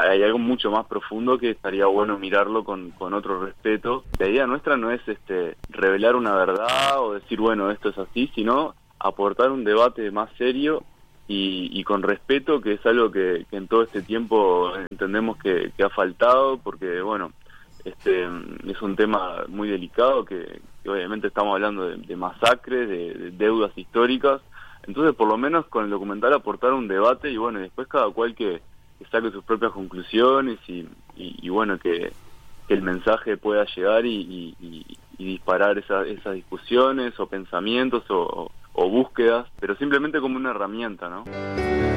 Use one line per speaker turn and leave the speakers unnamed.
hay algo mucho más profundo que estaría bueno mirarlo con otro respeto. La idea nuestra no es revelar una verdad o decir, bueno, esto es así, sino aportar un debate más serio y con respeto, que es algo que en todo este tiempo entendemos que ha faltado, porque, bueno, es un tema muy delicado, que obviamente estamos hablando de masacres, de deudas históricas. Entonces, por lo menos con el documental aportar un debate y, bueno, después cada cual que saque sus propias conclusiones y bueno, que el mensaje pueda llegar y disparar esas discusiones o pensamientos o búsquedas, pero simplemente como una herramienta, ¿no?